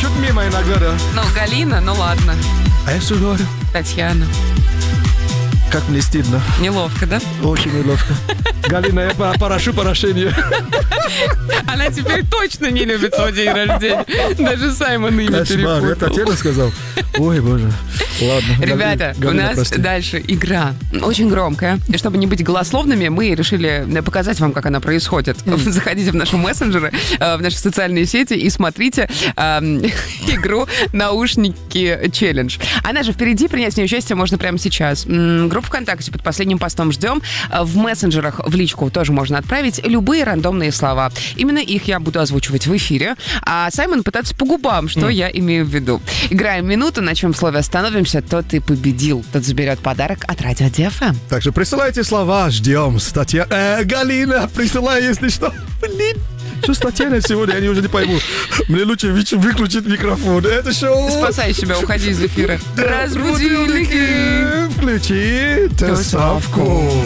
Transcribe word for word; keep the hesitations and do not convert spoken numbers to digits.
чуть мимо иногда, да. Ну, Галина, ну ладно. А я что говорю? Татьяна. Как мне стыдно. Неловко, да? Очень неловко. Галина, я порошу прощения. Она теперь точно не любит свой день рождения. Даже Саймон имя перепутал. Я Татьяна сказал. Ой, боже. Ладно. Ребята, Галина, у нас прости. дальше игра. Очень громкая. И чтобы не быть голословными, мы решили показать вам, как она происходит. Mm. Заходите в наши мессенджеры, в наши социальные сети и смотрите э, игру «Наушники челлендж». Она же впереди, принять в ней участие можно прямо сейчас. Группа ВКонтакте под последним постом ждем. В мессенджерах в личку тоже можно отправить любые рандомные слова. Именно их я буду озвучивать в эфире. А Саймон пытаться по губам, что mm. я имею в виду. Играем минуту, на чем слове остановимся, тот и победил. Тот заберет подарок от Радио ДФМ. Так что присылайте слова, ждем. Статья... Э, Галина, присылай, если что. Блин. Что с Татьяной сегодня, я уже не пойму. Мне лучше выключить микрофон. Это шоу... Спасай себя, уходи из эфира. Разбудильники. Включи тусовку.